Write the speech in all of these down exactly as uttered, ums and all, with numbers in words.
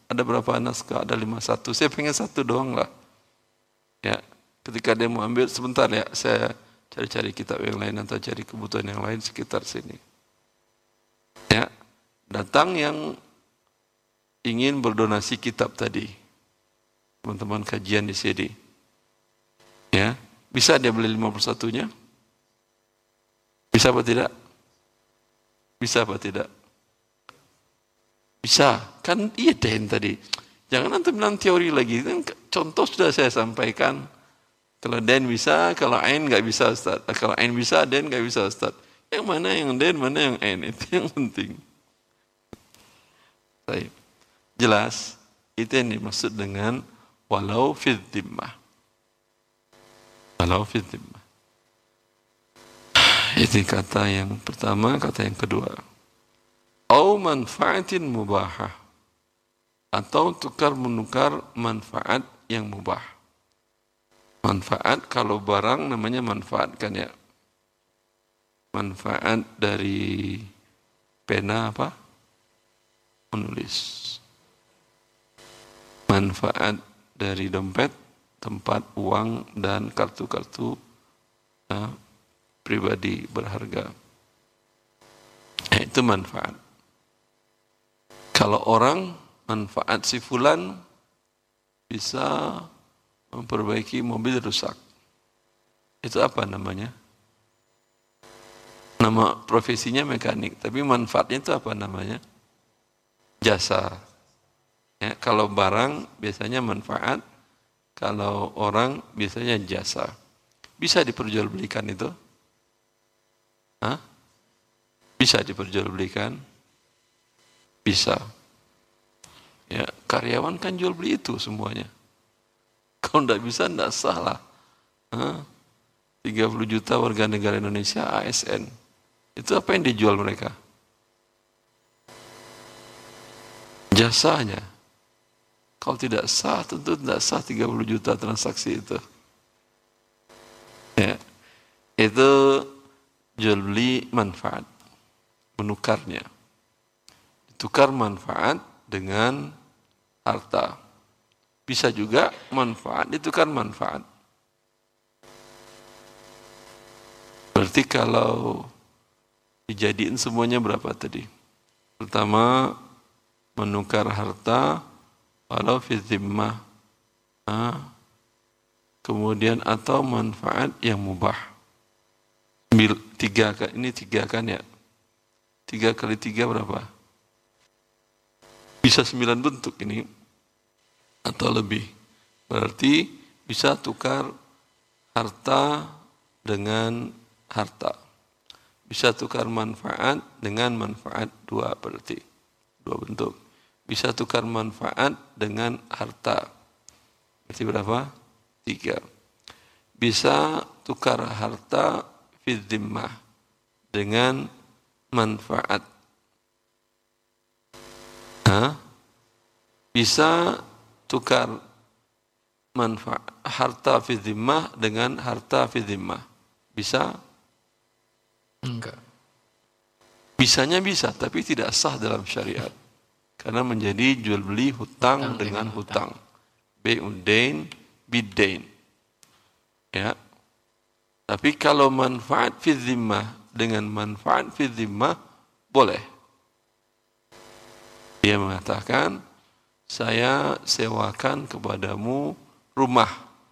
ada berapa naskah? Ada lima satu. Saya pengen satu doang lah. Ya, ketika dia mau ambil, sebentar ya, saya cari-cari kitab yang lain atau cari kebutuhan yang lain sekitar sini. Ya, datang yang ingin berdonasi kitab tadi. Teman-teman kajian di sini. Ya, bisa dia beli lima puluh satunya? Bisa apa tidak? Bisa apa tidak? Bisa, kan iya Den tadi. Jangan nanti bilang teori lagi, kan contoh sudah saya sampaikan. Kalau Den bisa, kalau Ain nggak bisa Ustaz. Kalau Ain bisa, Den nggak bisa Ustaz. Yang mana yang Den, mana yang Ain, itu yang penting. Baik. Jelas, itu yang dimaksud dengan walau fid dhimmah. Walau fid dhimmah. Itu kata yang pertama, kata yang kedua. Au manfaatin mubahah. Atau tukar menukar manfaat yang mubah. Manfaat kalau barang namanya manfaat kan ya. Manfaat dari pena apa? Menulis. Manfaat dari dompet, tempat uang dan kartu-kartu nah, pribadi berharga. Nah, itu manfaat. Kalau orang manfaat si fulan bisa memperbaiki mobil rusak. Itu apa namanya? Nama profesinya mekanik, tapi manfaatnya itu apa namanya? Jasa. Ya, kalau barang biasanya manfaat, kalau orang biasanya jasa. Bisa diperjualbelikan itu? Hah? Bisa diperjualbelikan? Bisa. Ya, karyawan kan jual beli itu semuanya. Kalau tidak bisa, tidak sah lah. Hah? tiga puluh juta warga negara Indonesia A S N. Itu apa yang dijual mereka? Jasanya. Kalau tidak sah, tentu tidak sah tiga puluh juta transaksi itu. Ya. Itu jual beli manfaat. Menukarnya. Tukar manfaat dengan harta. Bisa juga manfaat ditukar manfaat. Berarti kalau dijadiin semuanya berapa tadi? Pertama, menukar harta walau fi dhimmah. Kemudian atau manfaat yang mubah. Tiga, ini tiga kan ya? Tiga kali tiga berapa? Bisa sembilan bentuk ini atau lebih. Berarti bisa tukar harta dengan harta. Bisa tukar manfaat dengan manfaat dua berarti. Dua bentuk. Bisa tukar manfaat dengan harta. Berarti berapa? Tiga. Bisa tukar harta fi dhimmah dengan manfaat. Hah? Bisa tukar manfaat harta fi dhimmah dengan harta fi dhimmah. Bisa? Enggak. Bisanya bisa, tapi tidak sah dalam syariat. Karena menjadi jual beli hutang, hutang dengan hutang. Bai'udain bidain. Ya. Tapi kalau manfaat fi dhimmah dengan manfaat fi dhimmah boleh. Dia mengatakan, saya sewakan kepadamu rumah.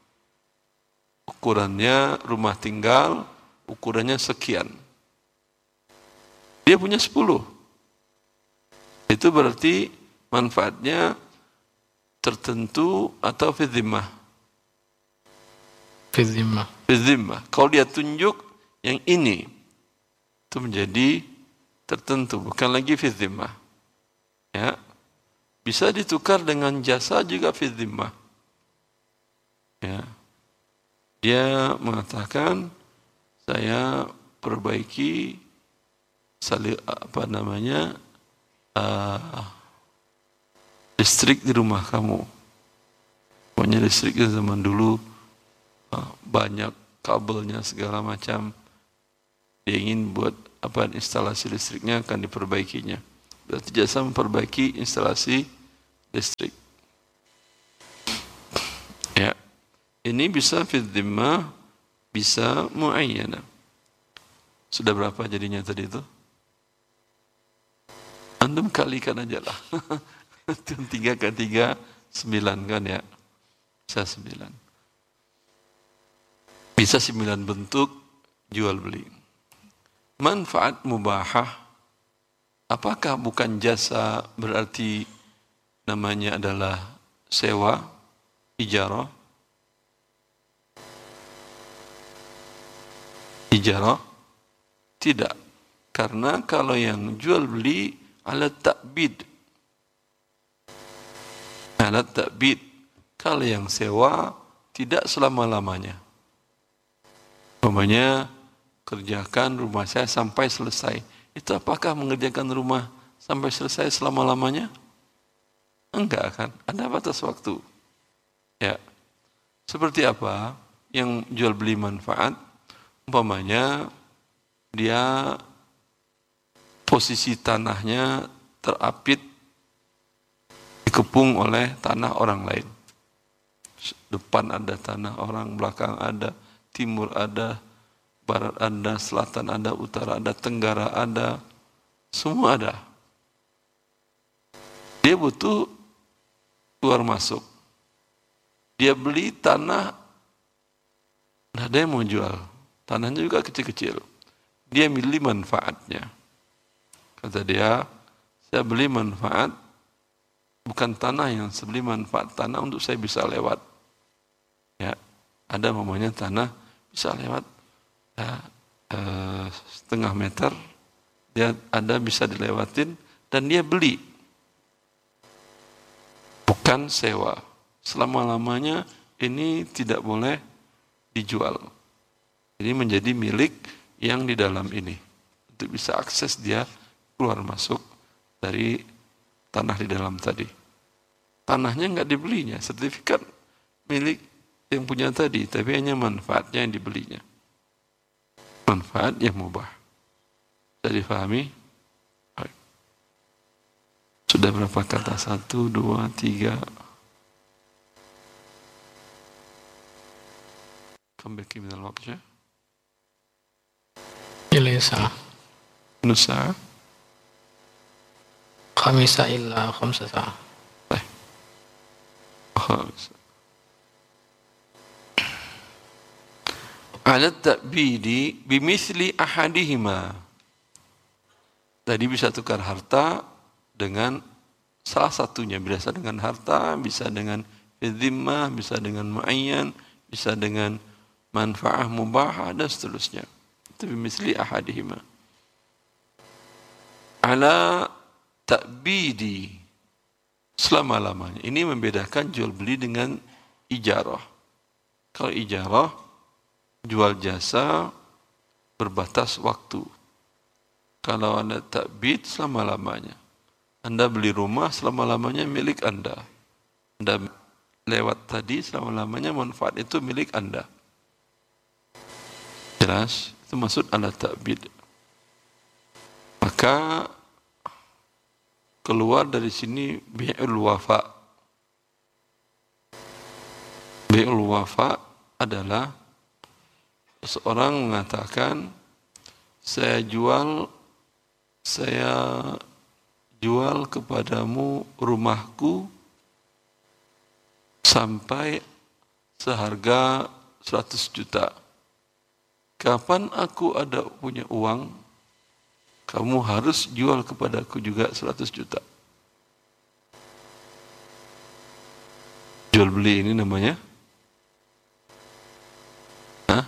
Ukurannya rumah tinggal, ukurannya sekian. Dia punya sepuluh. Itu berarti manfaatnya tertentu atau fi dhimmah. Fi dhimmah. Fi dhimmah. Kalau dia tunjuk yang ini, itu menjadi tertentu, bukan lagi fi dhimmah. Ya. Bisa ditukar dengan jasa juga fi dhimmah. Ya. Dia mengatakan, saya perbaiki sali, apa namanya uh, listrik di rumah kamu. Pokoknya listrik di zaman dulu uh, banyak kabelnya segala macam. Dia ingin buat apa instalasi listriknya akan diperbaikinya. Berarti jasa memperbaiki instalasi listrik. Ya, ini bisa fi dhimmah, bisa muayyanah. Sudah berapa jadinya tadi itu? Antum kalikan aja lah. Tiga ke tiga, sembilan kan ya? Bisa sembilan. Bisa sembilan bentuk jual beli. Manfaat mubahah, apakah bukan jasa berarti namanya adalah sewa, ijarah? Ijarah? Tidak. Karena kalau yang jual beli alat ta'bid. Alat ta'bid. Kalau yang sewa tidak selama-lamanya. Umpamanya kerjakan rumah saya sampai selesai. Itu apakah mengerjakan rumah sampai selesai selama-lamanya? Enggak kan? Ada batas waktu. Ya. Seperti apa yang jual beli manfaat? Umpamanya dia posisi tanahnya terapit dikepung oleh tanah orang lain. Depan ada tanah orang, belakang ada, timur ada, barat ada, selatan ada, utara ada, tenggara ada, semua ada. Dia butuh keluar masuk. Dia beli tanah, nah ada yang mau jual. Tanahnya juga kecil-kecil. Dia milih manfaatnya. Kata dia, saya beli manfaat, bukan tanah yang saya beli manfaat tanah untuk saya bisa lewat. Ya, ada mamanya tanah bisa lewat ya, eh, setengah meter, dia ada bisa dilewatin dan dia beli, bukan sewa. Selama-lamanya ini tidak boleh dijual. Ini menjadi milik yang di dalam ini. Untuk bisa akses dia keluar masuk dari tanah di dalam tadi. Tanahnya enggak dibelinya, sertifikat milik yang punya tadi, tapi hanya manfaatnya yang dibelinya. Manfaat yang mubah. Bisa difahami? Sudah berapa kata? Satu, dua, tiga. Kembali minal waqti. Ilisa. Nusa. Khamisa illa khamsasa. Ala ta'bidi bimithli ahadihima. Tadi bisa tukar harta dengan salah satunya. Bisa dengan harta, bisa dengan dhimmah, bisa dengan muayyan, bisa dengan manfaah mubahah dan seterusnya. Itu bimithli ahadihima. Ala ta'bidi selama-lamanya. Ini membedakan jual beli dengan ijarah. Kalau ijarah, jual jasa berbatas waktu. Kalau Anda ta'bid selama-lamanya. Anda beli rumah selama-lamanya milik Anda. Anda lewat tadi selama-lamanya manfaat itu milik Anda. Jelas? Itu maksud ala ta'bid. Maka keluar dari sini bi'ul wafa. Bi'ul wafa adalah seorang mengatakan, saya jual saya jual kepadamu rumahku sampai seharga seratus juta. Kapan aku ada punya uang, kamu harus jual kepadaku juga seratus juta. Jual beli ini namanya? Hah?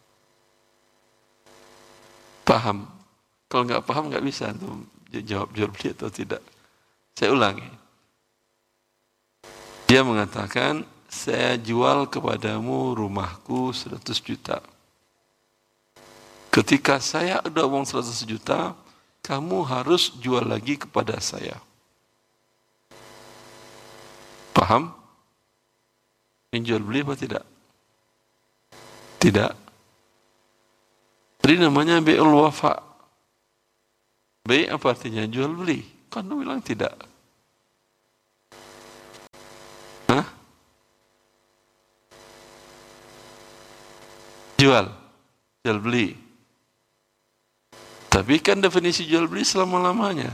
Paham? Kalau nggak paham nggak bisa tuh jawab jual beli atau tidak. Saya ulangi. Dia mengatakan, saya jual kepadamu rumahku seratus juta. Ketika saya ada uang seratus juta, kamu harus jual lagi kepada saya. Paham? Ini jual beli apa tidak? Tidak. Jadi namanya bi'ul wafa. Bi' apa artinya? Jual beli. Kan lu bilang tidak. jual, jual beli. Tapi kan definisi jual beli selama-lamanya.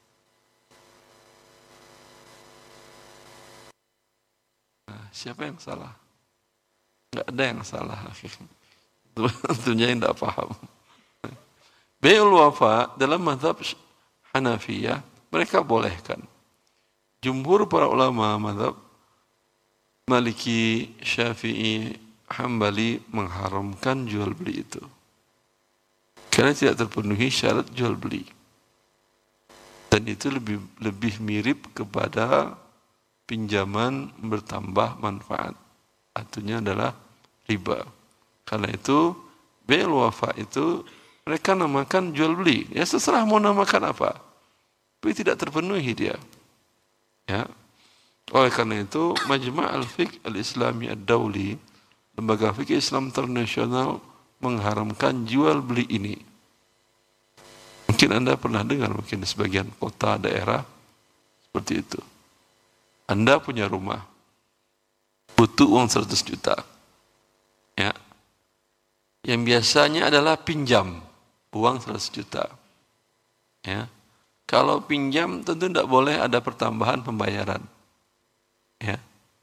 Nah, siapa yang salah? Enggak ada yang salah. Tentunya yang tidak paham. Bai'ul wafa dalam mazhab Hanafiyah mereka bolehkan. Jumhur para ulama mazhab Maliki, Syafi'i, Hambali mengharamkan jual beli itu. Karena tidak terpenuhi syarat jual beli. Dan itu lebih lebih mirip kepada pinjaman bertambah manfaat. Artinya adalah riba. Karena itu bai'ul wafa itu mereka namakan jual beli. Ya seserah mau namakan apa. Tapi tidak terpenuhi dia. Ya. Oleh karena itu, Majma' al-Fiqh al-Islami ad-Dawli, lembaga fikih Islam internasional mengharamkan jual beli ini. Mungkin Anda pernah dengar mungkin di sebagian kota daerah seperti itu. Anda punya rumah, butuh uang seratus juta. Ya. Yang biasanya adalah pinjam uang seratus juta. Ya. Kalau pinjam tentu tidak boleh ada pertambahan pembayaran. Ya.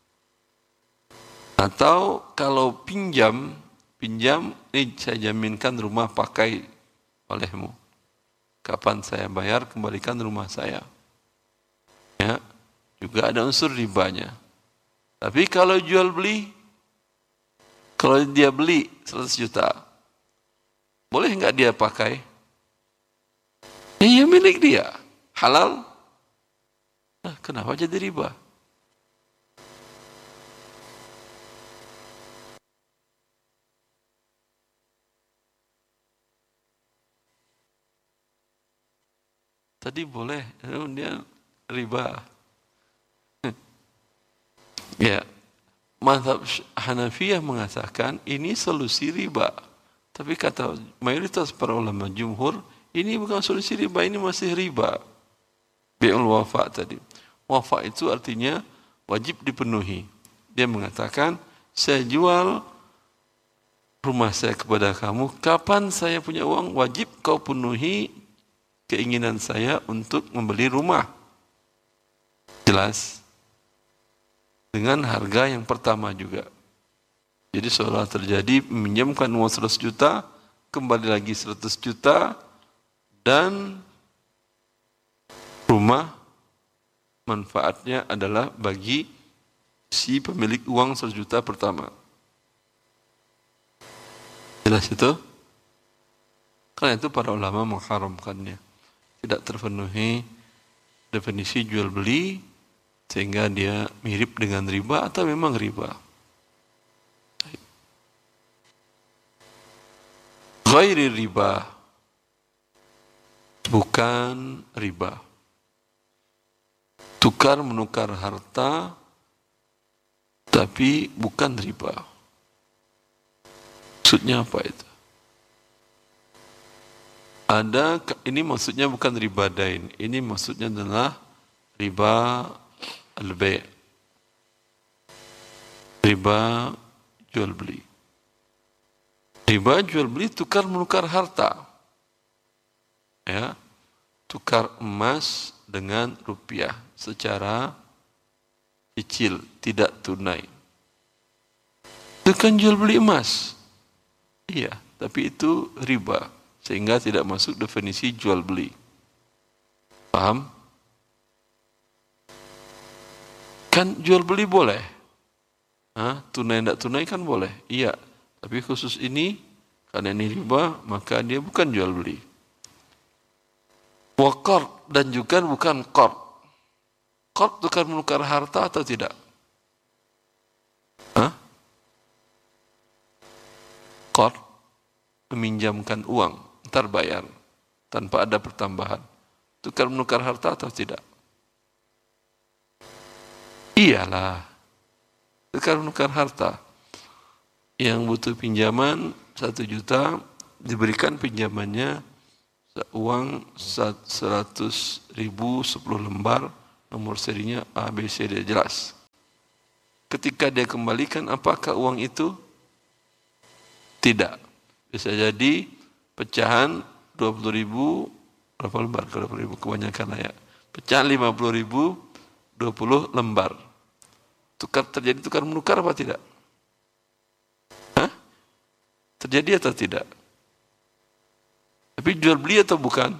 Atau kalau pinjam, pinjam ini saya jaminkan rumah pakai olehmu. Kapan saya bayar, kembalikan rumah saya. Ya. Juga ada unsur ribanya. Tapi kalau jual beli, kalau dia beli seratus juta, boleh enggak dia pakai? Iya milik dia, halal. Nah, kenapa jadi riba? Tadi boleh, dia riba. Ya, mazhab Hanafiyah mengatakan ini solusi riba. Tapi kata mayoritas para ulama jumhur, ini bukan solusi riba, ini masih riba. Bai'ul wafa tadi. Wafa itu artinya wajib dipenuhi. Dia mengatakan, saya jual rumah saya kepada kamu, kapan saya punya uang, wajib kau penuhi keinginan saya untuk membeli rumah. Jelas? Dengan harga yang pertama juga. Jadi seolah terjadi meminjamkan uang seratus juta, kembali lagi seratus juta, dan rumah manfaatnya adalah bagi si pemilik uang seratus juta pertama. Jelas itu? Karena itu para ulama mengharamkannya. Tidak terpenuhi definisi jual beli sehingga dia mirip dengan riba atau memang riba. Ghairi riba, bukan riba. Tukar menukar harta tapi bukan riba. Maksudnya apa itu? Ada, ini maksudnya bukan riba dain, ini maksudnya adalah riba al-bai', riba jual beli. Riba jual beli tukar menukar harta, ya, tukar emas dengan rupiah secara cicil, tidak tunai. Itu kan jual beli emas, iya, tapi itu riba. Sehingga tidak masuk definisi jual beli. Paham? Kan jual beli boleh. Hah? Tunai tidak tunai kan boleh. Iya. Tapi khusus ini, karena ini riba, maka dia bukan jual beli. Wa qard, dan juga bukan qard. Qard tukar menukar harta atau tidak? Hah? Qard, meminjamkan uang. Ntar bayar tanpa ada pertambahan. Tukar menukar harta atau tidak? Iyalah. Tukar menukar harta. Yang butuh pinjaman satu juta diberikan pinjamannya uang seratus ribu sepuluh lembar, nomor serinya A B C D, jelas. Ketika dia kembalikan, apakah uang itu? Tidak. Bisa jadi pecahan dua puluh ribu, berapa lembar kalau dua puluh ribu kebanyakan lah ya. Pecahan lima puluh ribu, dua puluh lembar. Tukar terjadi tukar menukar apa tidak? Hah? Terjadi atau tidak? Tapi jual beli atau bukan?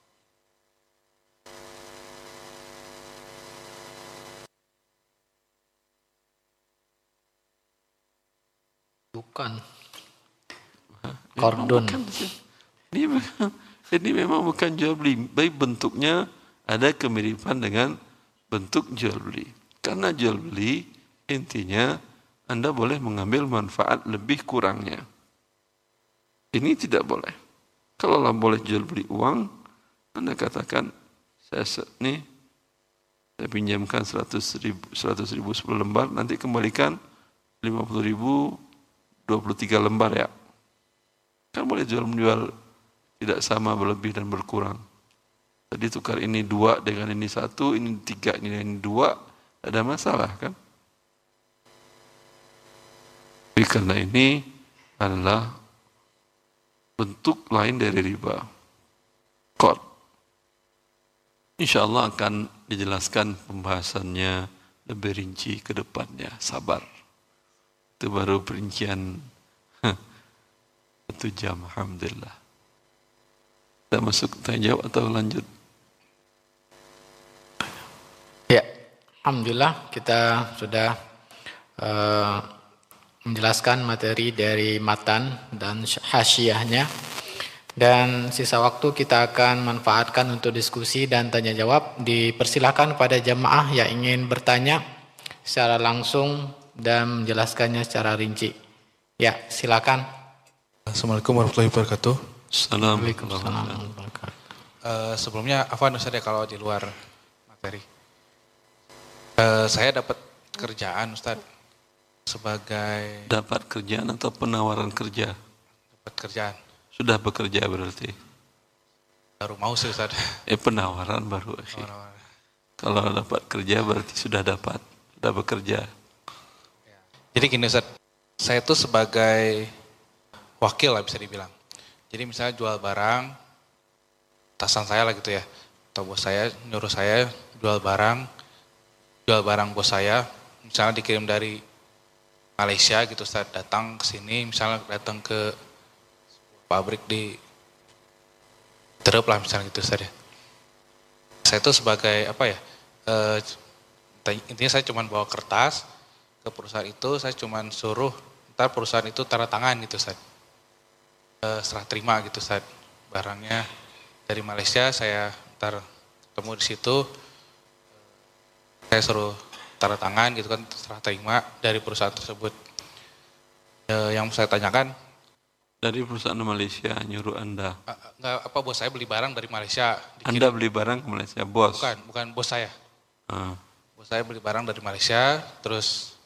Bukan. Hah? Kordon. Bukan. Ini, memang, ini memang bukan jual beli. Baik bentuknya ada kemiripan dengan bentuk jual beli. Karena jual beli intinya Anda boleh mengambil manfaat lebih kurangnya. Ini tidak boleh. Kalau lah boleh jual beli uang, Anda katakan saya nih saya pinjamkan seratus ribu, seratus ribu sepuluh lembar, nanti kembalikan lima puluh ribu dua puluh tiga lembar ya. Kan boleh jual menjual tidak sama berlebih dan berkurang. Tadi tukar ini dua dengan ini satu, ini tiga, ini ini dua, ada masalah kan? Tapi karena ini adalah bentuk lain dari riba. Qard. Insya Allah akan dijelaskan pembahasannya lebih rinci ke depannya. Sabar. Itu baru perincian satu jam. Alhamdulillah. Kita masuk tanya jawab atau lanjut? Ya, alhamdulillah kita sudah uh, menjelaskan materi dari matan dan hasyiahnya, dan sisa waktu kita akan manfaatkan untuk diskusi dan tanya jawab. Dipersilakan pada jamaah yang ingin bertanya secara langsung dan menjelaskannya secara rinci. Ya, silakan. Assalamualaikum warahmatullahi wabarakatuh. Assalamualaikum warahmatullahi wabarakatuh. Uh, sebelumnya afwan Ustaz ya kalau di luar materi. Uh, saya dapat kerjaan Ustaz sebagai dapat kerjaan atau penawaran kerja? dapat kerjaan. Sudah bekerja berarti? Baru mau sih Ustaz. Eh penawaran baru. Penawaran. Kalau dapat kerja berarti sudah dapat, sudah bekerja. Ya. Jadi gini Ustaz, saya tuh sebagai wakil lah bisa dibilang. Jadi misalnya jual barang, atasan saya lah gitu ya, atau bos saya nyuruh saya jual barang, jual barang bos saya, misalnya dikirim dari Malaysia gitu, saya datang ke sini, misalnya datang ke pabrik di Terep lah misalnya gitu saja. Saya tuh sebagai apa ya, e, intinya saya cuma bawa kertas ke perusahaan itu, saya cuma suruh ntar perusahaan itu tanda tangan gitu Ustaz. E, serah terima gitu Ustaz. Barangnya dari Malaysia saya ntar ketemu di situ, saya suruh tanda tangan gitu kan, serah terima dari perusahaan tersebut. E, yang saya tanyakan, dari perusahaan Malaysia nyuruh Anda? e, enggak, apa bos saya beli barang dari Malaysia. Dikirim. Anda beli barang ke Malaysia, bos? Bukan, bukan bos saya. Ah. Bos saya beli barang dari Malaysia, terus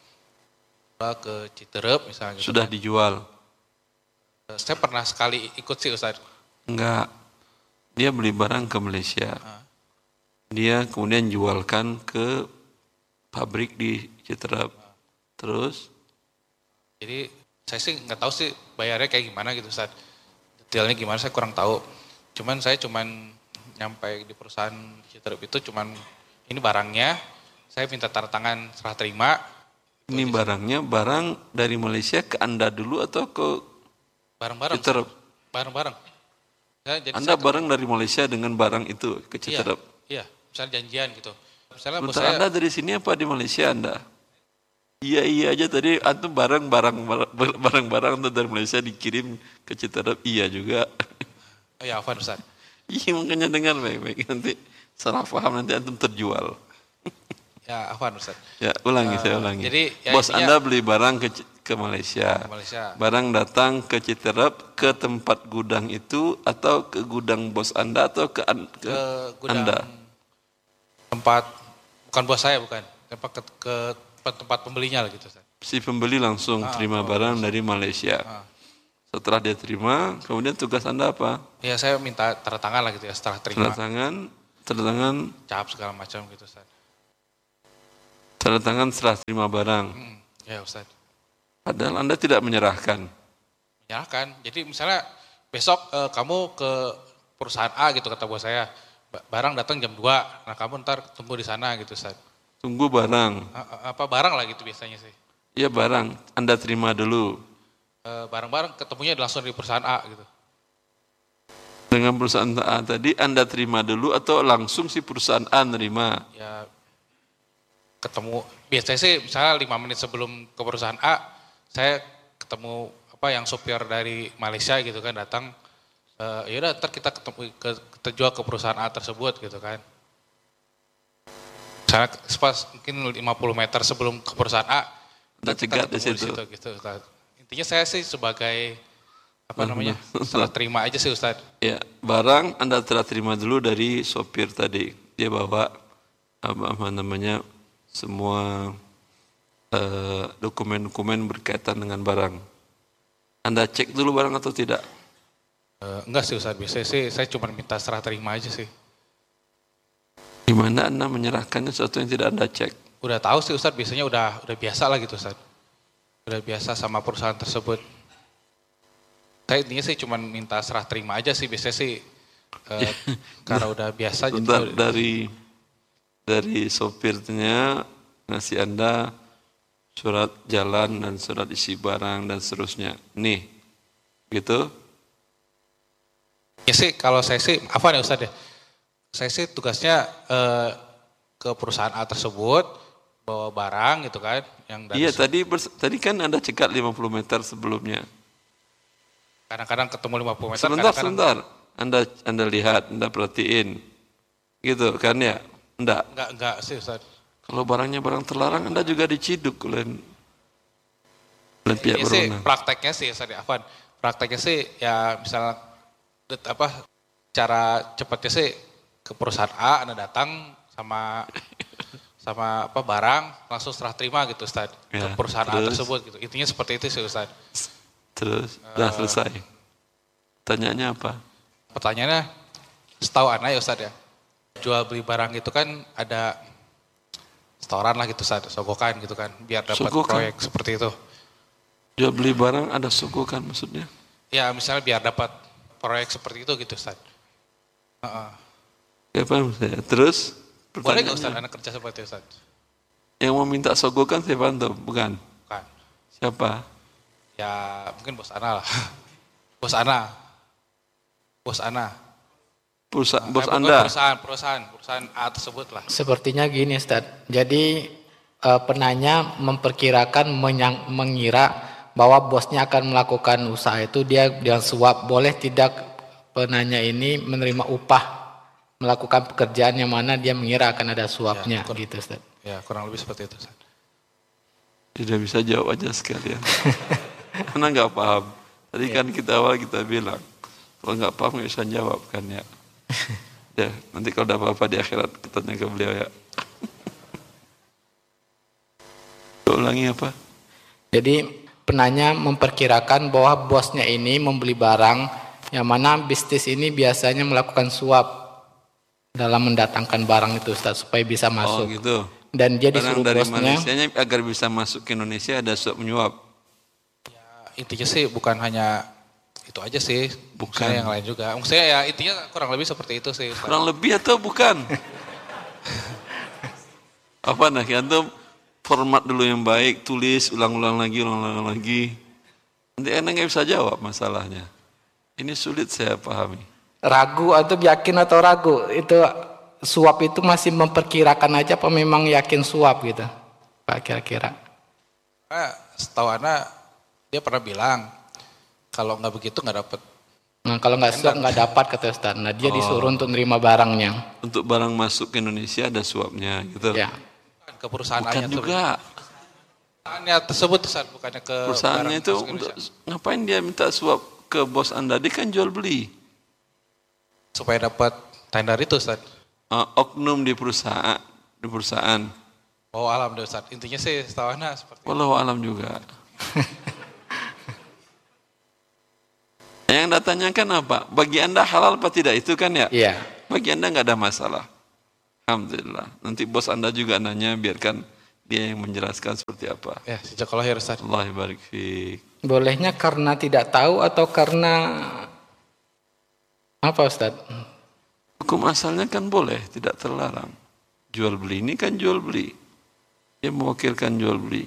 ke Citerep misalnya. Gitu. Sudah dijual? E, saya pernah sekali ikut sih Ustaz. Enggak, dia beli barang ke Malaysia. Ah. Dia kemudian jualkan ke pabrik di Citerep. Terus? Jadi saya sih nggak tahu sih bayarnya kayak gimana gitu Ustaz. Detailnya gimana saya kurang tahu. Cuman saya cuman nyampe di perusahaan Citerep itu cuman ini barangnya, saya minta tanda tangan serah terima. Ini barangnya, barang dari Malaysia ke Anda dulu atau ke barang-barang? Citerep? Barang-barang. Ya, jadi Anda saya barang dari Malaysia dengan barang itu ke Citerep? Iya, iya, misalnya janjian gitu. Misalnya bos Bentar, saya, Anda dari sini apa di Malaysia Anda? Iya iya aja tadi antum barang-barang barang-barang antum dari Malaysia dikirim ke Citerep, iya juga. oh ya Afan Ustaz. Iya makanya dengar baik-baik, nanti salah paham nanti antum terjual. Ya Afan Ustaz. Ya ulangi, Uh, saya ulangi. jadi, ya, Bos intinya- Anda beli barang ke ke Malaysia. Ke Malaysia. Barang datang ke Citerep, ke tempat gudang itu atau ke gudang bos Anda atau ke, an- ke, ke gudang Anda? tempat, bukan bos saya bukan, tempat ke, ke tempat pembelinya lah gitu Ustaz. Si pembeli langsung Ah, terima oh, barang langsung. dari Malaysia. Ah. Setelah dia terima, kemudian tugas Anda apa? Ya saya minta tanda tangan lah gitu ya setelah terima, Tanda tangan, tanda tangan, cap segala macam gitu Ustaz. tanda tangan setelah terima barang. Hmm, ya Ustaz. Padahal Anda tidak menyerahkan. menyerahkan. Jadi misalnya besok eh, kamu ke perusahaan A gitu kata bos saya, barang datang jam dua, nah kamu ntar tunggu di sana gitu Ustaz. Tunggu barang. Apa barang lah gitu biasanya sih. Iya barang, Anda terima dulu. E, barang-barang ketemunya langsung di perusahaan A gitu. Dengan perusahaan A tadi Anda terima dulu atau langsung si perusahaan A nerima? Ya ketemu, biasanya sih misalnya lima menit sebelum ke perusahaan A, saya ketemu apa yang sopir dari Malaysia gitu kan datang, e, yaudah ntar kita ketemu ke, kita jual ke perusahaan A tersebut gitu kan. Misalnya pas mungkin lima puluh meter sebelum ke perusahaan A, Ada cegat di situ. Di situ gitu, intinya saya sih sebagai apa namanya serah terima aja sih Ustaz. Ya, barang Anda telah terima dulu dari sopir tadi. Dia bawa apa, apa namanya semua eh, dokumen-dokumen berkaitan dengan barang. Anda cek dulu barang atau tidak? Uh, enggak sih Ustaz, biasanya sih saya cuma minta serah terima aja sih. Gimana Anda menyerahkannya sesuatu yang tidak Anda cek? Udah tahu sih Ustaz, biasanya udah udah biasa lah gitu Ustaz. Udah biasa sama perusahaan tersebut. Saya intinya sih cuma minta serah terima aja sih, biasanya sih uh, karena udah biasa. Bentar, jadi dari dari sopirnya ngasih Anda surat jalan dan surat isi barang dan seterusnya. Nih, gitu? Ya sih kalau saya sih, apa nih Ustaz ya? Saya sih tugasnya uh, ke perusahaan A tersebut, bawa barang gitu kan. Yang dari Iya, tadi tadi kan Anda cekat lima puluh meter sebelumnya. Kadang-kadang ketemu lima puluh meter. Sebentar, kadang-kadang, sebentar. Anda Anda lihat, Anda perhatiin. Gitu kan ya? Enggak. Enggak, enggak sih Ustaz. Kalau barangnya barang terlarang, Anda juga diciduk oleh, oleh pihak Ini sih berwenang. prakteknya sih Ustaz Afwan. Prakteknya sih ya misalnya apa cara cepatnya sih ke perusahaan A, Anda datang sama sama apa barang langsung serah terima gitu Ustaz Ya, ke perusahaan A terus? tersebut gitu. Intinya seperti itu sih Ustaz. Terus, udah selesai. Tanyanya apa? Pertanyaannya setahu Ana ya Ustaz ya. Jual beli barang itu kan ada setoran lah gitu Ustaz, sogokan gitu kan biar dapat Sogokan? proyek seperti itu. Jual beli barang ada sogokan maksudnya? Ya misalnya biar dapat proyek seperti itu gitu Ustaz. Uh-uh. Ya paham saya. Terus? Boleh nggak Ustaz pertanyaannya, anak kerja seperti itu Ustaz? yang mau minta sogokan siapa antum? Bukan? Bukan. Siapa? Ya mungkin bos Ana lah. Bos Ana. Bos Ana. Perusahaan, Eh, bos bukan Anda? Perusahaan, perusahaan, perusahaan A tersebut lah. Sepertinya gini Ustaz. Jadi eh, penanya memperkirakan menyang, mengira bahwa bosnya akan melakukan usaha itu dia dengan suap. Boleh tidak penanya ini menerima upah melakukan pekerjaan yang mana dia mengira akan ada suapnya Ya, gitu Ustaz. Ya kurang lebih seperti itu Ustaz. Tidak bisa jawab aja sekalian. Karena nggak paham. Tadi kan kita awal kita bilang, kalau nggak paham nggak bisa jawab kan ya. Ya, nanti kalau ada apa-apa di akhirat kita tanya ke beliau ya. Ulangi apa? Jadi penanya memperkirakan bahwa bosnya ini membeli barang yang mana bisnis ini biasanya melakukan suap dalam mendatangkan barang itu Ustaz supaya bisa Oh masuk. gitu. Dan dia Barang disuruh dari bosnya Malaysianya agar bisa masuk ke Indonesia ada suap menyuap. Intinya sih bukan hanya itu aja sih, Bukan. bukan yang lain juga. Maksudnya ya intinya kurang lebih seperti itu sih Ustaz. Kurang lebih atau bukan? Apa nah, antum format dulu yang baik, tulis ulang-ulang lagi, ulang-ulang lagi. Nanti enak nggak bisa jawab masalahnya. Ini sulit saya pahami. ragu atau yakin atau ragu itu suap itu masih memperkirakan aja apa memang yakin suap gitu Pak kira-kira. Nah, setahu Ana dia pernah bilang kalau nggak begitu nggak dapet. Nah kalau nggak suap nggak dapat kata Ustaz. Nah dia disuruh untuk nerima barangnya. Untuk barang masuk ke Indonesia ada suapnya gitu. Ya. Ke perusahaan Bukan juga. Perusahaannya tersebut Ustaz, bukannya ke Perusahaannya barang itu masuk ke untuk, Indonesia. ngapain dia minta suap ke bos Anda? Dia kan jual beli. Supaya dapat tender itu Ustaz. Uh, oknum di perusahaan, di perusahaan. Oh alhamdulillah Ustaz. Intinya sih setahu Ana seperti itu. Wallahu alam juga. Yang Anda tanyakan apa? Bagi Anda halal apa tidak? Itu kan ya? Iya. Bagi Anda nggak ada masalah. Alhamdulillah. Nanti bos Anda juga nanya, biarkan dia yang menjelaskan seperti apa. Ya, sejak lahir Ustaz. Allah barik fiik. Bolehnya karena tidak tahu atau karena apa Ustaz? Hukum asalnya kan boleh, tidak terlarang. Jual beli ini kan jual beli. Dia mewakilkan jual beli.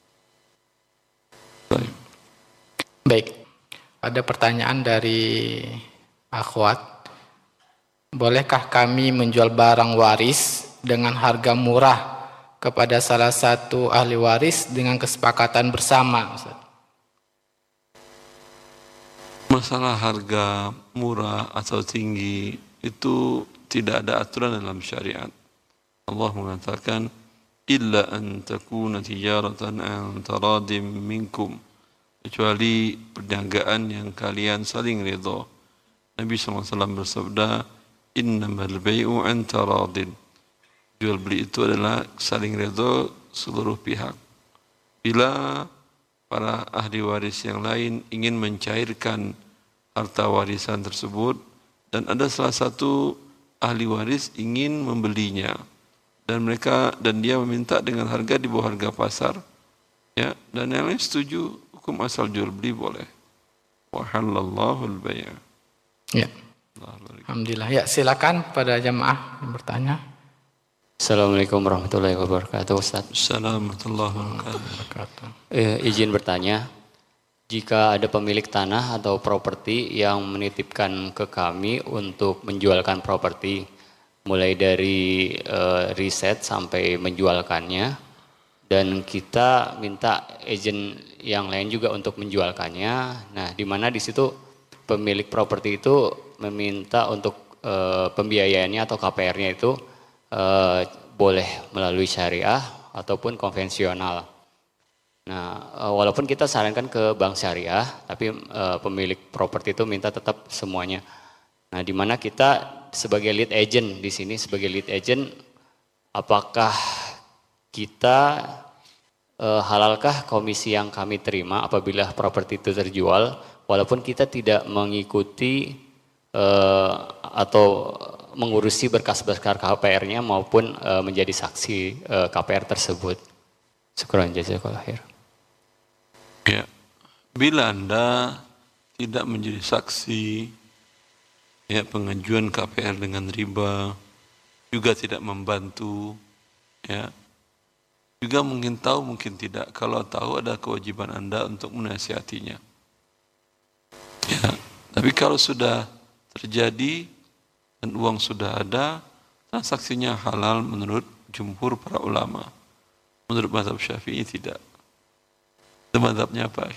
Baik. Baik. Ada pertanyaan dari akhwat. Bolehkah kami menjual barang waris dengan harga murah kepada salah satu ahli waris dengan kesepakatan bersama, Ustaz? Masalah harga murah atau tinggi itu tidak ada aturan dalam syariat. Allah mengatakan illa an takuna tijaratan an taradim minkum, kecuali perdagangan yang kalian saling ridha. Nabi sallallahu alaihi wasallam bersabda innamal bai'u an taradin, jual beli itu adalah saling ridha seluruh pihak. Bila para ahli waris yang lain ingin mencairkan harta warisan tersebut dan ada salah satu ahli waris ingin membelinya dan mereka dan dia meminta dengan harga di bawah harga pasar, ya, dan yang lain setuju, hukum asal jual beli boleh. Wa halallahu al-bai'. Ya. Alhamdulillah. Ya, silakan pada jamaah yang bertanya. Assalamualaikum warahmatullahi wabarakatuh, Ustaz. Assalamualaikum warahmatullahi wabarakatuh. Eh, izin bertanya, jika ada pemilik tanah atau properti yang menitipkan ke kami untuk menjualkan properti, mulai dari eh, riset sampai menjualkannya, dan kita minta agent yang lain juga untuk menjualkannya. Nah, di mana di situ pemilik properti itu meminta untuk eh, pembiayaannya atau K P R-nya itu eh, boleh melalui syariah ataupun konvensional. Nah, walaupun kita sarankan ke bank syariah, tapi uh, pemilik properti itu minta tetap semuanya. Nah, di mana kita sebagai lead agent di sini, sebagai lead agent, apakah kita uh, halalkah komisi yang kami terima apabila properti itu terjual, walaupun kita tidak mengikuti uh, atau mengurusi berkas-berkas K P R-nya maupun uh, menjadi saksi uh, K P R tersebut. Syukran jazakallahu khair. Ya, bila Anda tidak menjadi saksi, ya, pengajuan K P R dengan riba, juga tidak membantu, ya, juga mungkin tahu mungkin tidak. Kalau tahu ada kewajiban Anda untuk menasihatinya. Ya, tapi kalau sudah terjadi dan uang sudah ada, transaksinya halal menurut jumhur para ulama. Menurut mazhab Syafi'i tidak. Itu mazhabnya apa?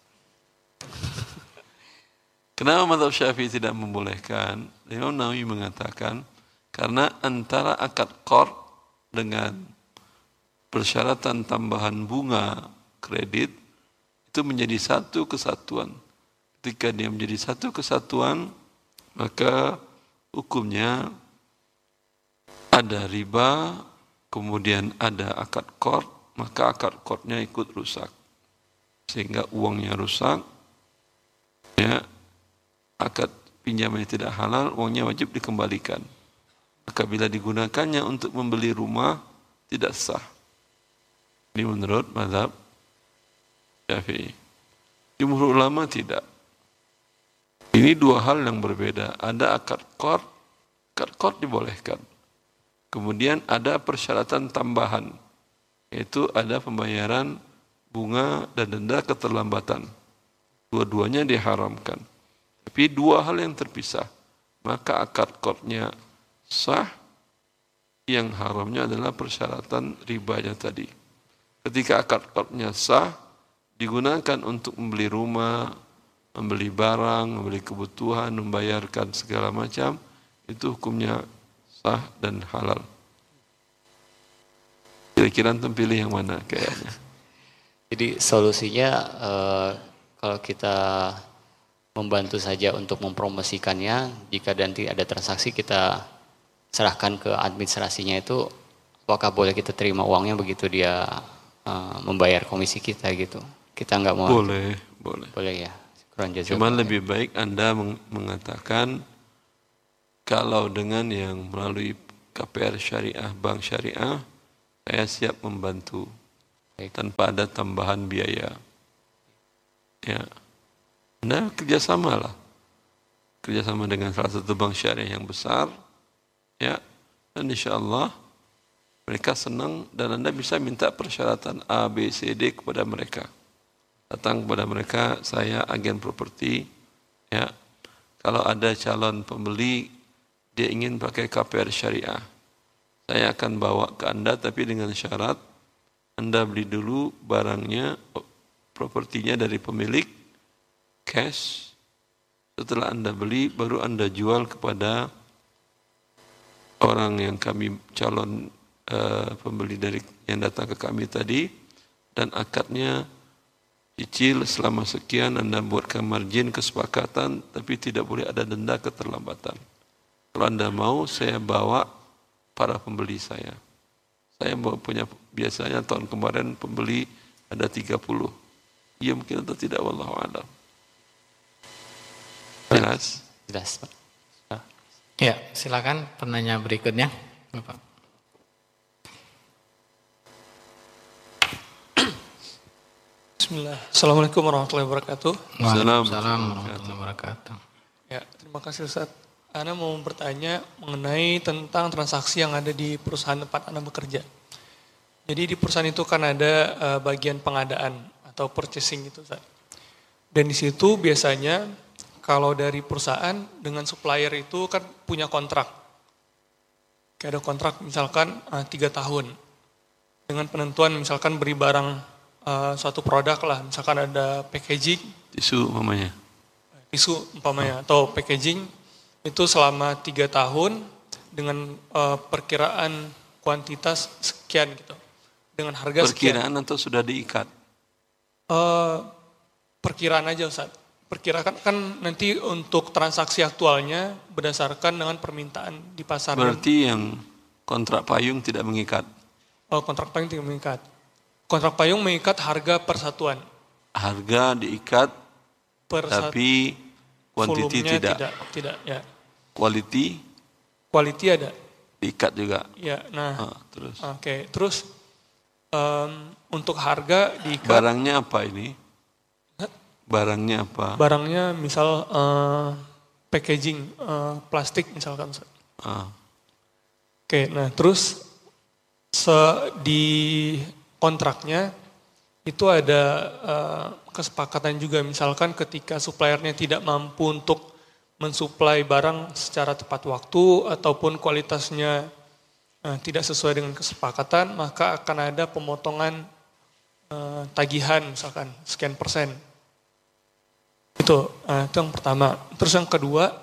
Kenapa mazhab Syafi'i tidak membolehkan? Imam Nawawi mengatakan karena antara akad qard dengan persyaratan tambahan bunga kredit itu menjadi satu kesatuan. Ketika dia menjadi satu kesatuan, maka hukumnya ada riba, kemudian ada akad qard, maka akad qardnya ikut rusak. Sehingga uangnya rusak, ya, akad pinjamannya tidak halal, uangnya wajib dikembalikan. Maka bila digunakannya untuk membeli rumah, tidak sah. Ini menurut mazhab Syafi'i. Jumhur ulama tidak. Ini dua hal yang berbeda. Ada akad qard, akad qard dibolehkan. Kemudian ada persyaratan tambahan, yaitu ada pembayaran bunga dan denda keterlambatan. Dua-duanya diharamkan. Tapi dua hal yang terpisah. Maka akad qardnya sah, yang haramnya adalah persyaratan ribanya tadi. Ketika akad qardnya sah, digunakan untuk membeli rumah, membeli barang, membeli kebutuhan, membayarkan segala macam, itu hukumnya sah dan halal. Kira-kira antum pilih yang mana kayaknya? Jadi solusinya eh, kalau kita membantu saja untuk mempromosikannya, jika nanti ada transaksi kita serahkan ke administrasinya itu, apakah boleh kita terima uangnya begitu dia eh, membayar komisi kita gitu? Kita nggak mau. Boleh, boleh. Boleh ya. Cuma lebih baik Anda mengatakan kalau dengan yang melalui K P R syariah, bank syariah, saya siap membantu Baik. tanpa ada tambahan biaya. Ya, Anda kerjasama lah, kerjasama dengan salah satu bank syariah yang besar, ya, dan insya Allah mereka senang dan Anda bisa minta persyaratan A, B, C, D kepada mereka. Datang kepada mereka, saya agen properti, ya, kalau ada calon pembeli dia ingin pakai K P R syariah, saya akan bawa ke Anda tapi dengan syarat Anda beli dulu barangnya, propertinya dari pemilik, cash. Setelah Anda beli, baru Anda jual kepada orang yang kami, calon uh, pembeli dari yang datang ke kami tadi, dan akadnya cicil selama sekian, Anda buatkan margin kesepakatan, tapi tidak boleh ada denda keterlambatan. Kalau Anda mau, saya bawa para pembeli saya. Saya punya, biasanya tahun kemarin pembeli ada tiga puluh. Iya mungkin atau tidak, wallahu a'lam. Jelas? Jelas, Pak. Ya, silakan penanya berikutnya, Bapak. Bismillah. Assalamualaikum warahmatullahi wabarakatuh. Waalaikumsalam warahmatullahi wabarakatuh. Ya, terima kasih Ustaz. Ana mau bertanya mengenai tentang transaksi yang ada di perusahaan tempat Ana bekerja. Jadi di perusahaan itu kan ada uh, bagian pengadaan atau purchasing gitu, Ustaz. Dan di situ biasanya kalau dari perusahaan dengan supplier itu kan punya kontrak. Kayak ada kontrak misalkan uh, tiga tahun. Dengan penentuan misalkan beri barang uh, suatu produk lah, misalkan ada packaging. Tisu umpamanya. Tisu umpamanya, atau packaging. Itu selama tiga tahun dengan uh, perkiraan kuantitas sekian gitu, dengan harga perkiraan sekian. Atau sudah diikat? Uh, perkiraan aja Ustaz. Perkirakan kan nanti untuk transaksi aktualnya berdasarkan dengan permintaan di pasar. Berarti yang kontrak payung tidak mengikat? Oh, kontrak payung tidak mengikat. Kontrak payung mengikat harga persatuan. Harga diikat, Per tapi quantity tidak. tidak. Tidak, ya. Quality? Quality ada. Diikat juga. Ya, nah. Ah, terus. Oke, okay. Terus um, untuk harga diikat. Barangnya apa ini? Barangnya apa? Barangnya misal uh, packaging uh, plastik misalkan. Ah. Oke, nah terus se di kontraknya itu ada uh, kesepakatan juga, misalkan ketika suppliernya tidak mampu untuk mensuplai barang secara tepat waktu ataupun kualitasnya uh, tidak sesuai dengan kesepakatan, maka akan ada pemotongan uh, tagihan misalkan sekian persen. Itu, uh, itu yang pertama. Terus yang kedua,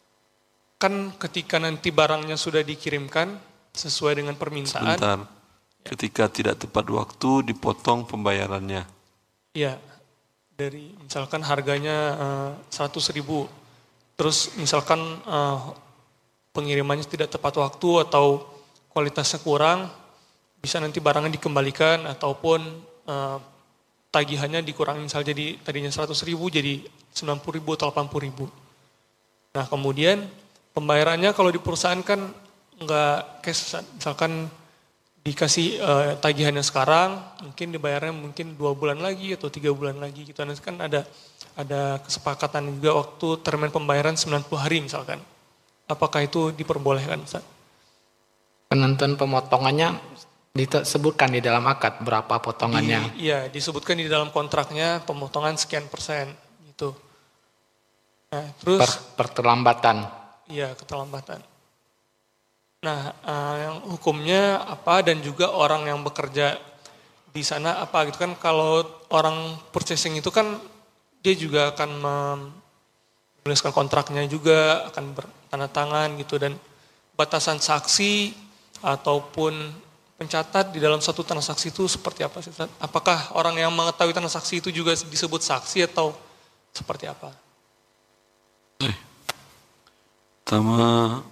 kan ketika nanti barangnya sudah dikirimkan sesuai dengan permintaan. Sebentar. Ketika tidak tepat waktu dipotong pembayarannya. Iya, dari misalkan harganya uh, seratus ribu, terus misalkan uh, pengirimannya tidak tepat waktu atau kualitasnya kurang, bisa nanti barangnya dikembalikan ataupun uh, tagihannya dikurangi, misal jadi tadinya seratus ribu jadi sembilan puluh ribu atau delapan puluh ribu. Nah kemudian pembayarannya kalau di perusahaan kan nggak cash, misalkan dikasih uh, tagihannya sekarang, mungkin dibayarnya mungkin dua bulan lagi atau tiga bulan lagi gitu. Nanti kan ada ada kesepakatan juga waktu termin pembayaran sembilan puluh hari misalkan. Apakah itu diperbolehkan, Ustaz? Penentuan pemotongannya disebutkan di dalam akad berapa potongannya? Di, iya, disebutkan di dalam kontraknya pemotongan sekian persen gitu. Nah, terus Per, perterlambatan. Iya, keterlambatan. Nah, uh, yang hukumnya apa dan juga orang yang bekerja di sana apa gitu kan, kalau orang purchasing itu kan dia juga akan menuliskan kontraknya juga, akan bertanda tangan gitu, dan batasan saksi ataupun pencatat di dalam satu transaksi itu seperti apa sih? Apakah orang yang mengetahui transaksi itu juga disebut saksi atau seperti apa? Pertama,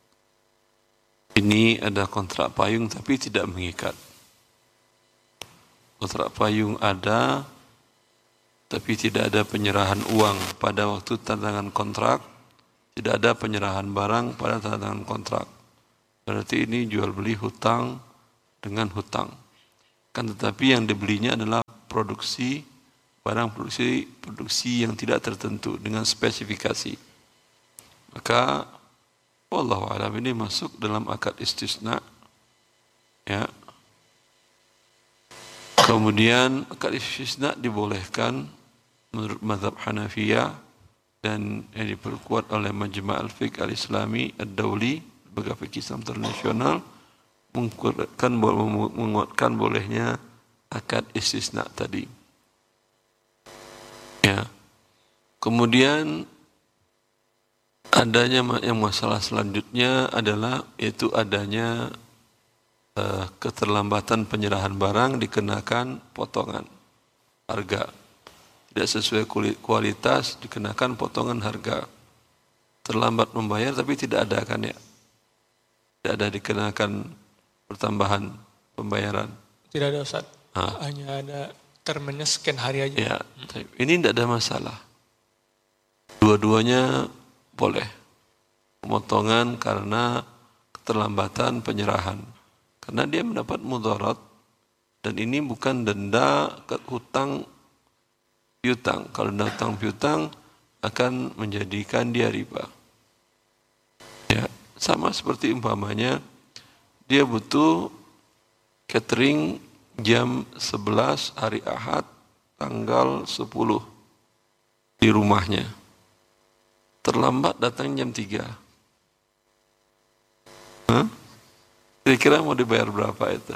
ini ada kontrak payung tapi tidak mengikat. Kontrak payung ada tapi tidak ada penyerahan uang pada waktu tanda tangan kontrak, tidak ada penyerahan barang pada tanda tangan kontrak. Berarti ini jual beli hutang dengan hutang. Kan tetapi yang dibelinya adalah produksi, barang produksi produksi yang tidak tertentu dengan spesifikasi. Maka wallahu a'lam ini masuk dalam akad istisna. Ya. Kemudian akad istisna dibolehkan menurut mazhab Hanafiyah dan yang diperkuat oleh Majma' al-Fiqh al-Islami ad-Dawli, lembaga fikih Islam internasional, menguatkan, menguatkan bolehnya akad istisna tadi. Ya. Kemudian adanya yang masalah selanjutnya adalah yaitu adanya uh, keterlambatan penyerahan barang dikenakan potongan harga. Tidak sesuai kualitas dikenakan potongan harga. Terlambat membayar tapi tidak ada kan ya? Tidak ada dikenakan pertambahan pembayaran. Tidak ada Ustaz. Ha. Hanya ada termennya sekian hari aja. Ya, ini tidak ada masalah. Dua-duanya boleh. Pemotongan karena keterlambatan penyerahan. Karena dia mendapat mudarat dan ini bukan denda ke hutang piutang. Kalau denda hutang piutang akan menjadikan dia riba. Ya, sama seperti umpamanya dia butuh catering jam sebelas hari Ahad tanggal sepuluh di rumahnya. Terlambat datang jam tiga. Hah? Kira-kira mau dibayar berapa itu?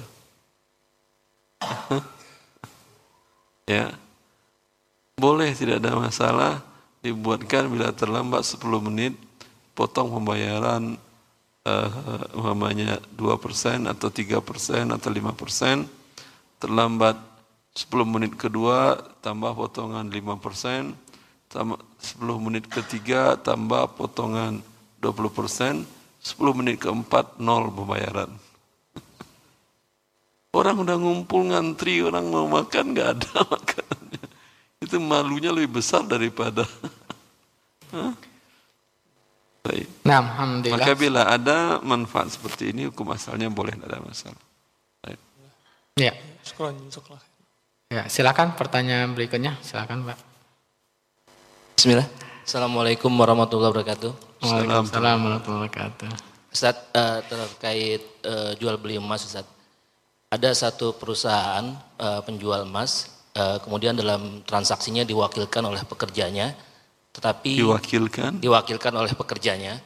Ya. Boleh, tidak ada masalah dibuatkan bila terlambat sepuluh menit potong pembayaran Uh, umpamanya dua persen atau tiga persen atau lima persen, terlambat sepuluh menit kedua tambah potongan lima persen, sepuluh menit ketiga tambah potongan dua puluh persen, sepuluh menit keempat nol pembayaran. Orang udah ngumpul ngantri, orang mau makan nggak ada makanannya. Itu malunya lebih besar daripada Hah? Baik. Nah, alhamdulillah. Maka bila ada manfaat seperti ini, hukum asalnya boleh, tidak ada masalah. Baik. Ya. Syukran. Ya, silakan pertanyaan berikutnya, silakan Pak. Bismillah. Assalamualaikum warahmatullahi wabarakatuh. Waalaikumsalam warahmatullahi wabarakatuh. Ustaz, uh, terkait uh, jual beli emas, Ustaz. Ada satu perusahaan uh, penjual emas, uh, kemudian dalam transaksinya diwakilkan oleh pekerjanya, tetapi diwakilkan diwakilkan oleh pekerjanya,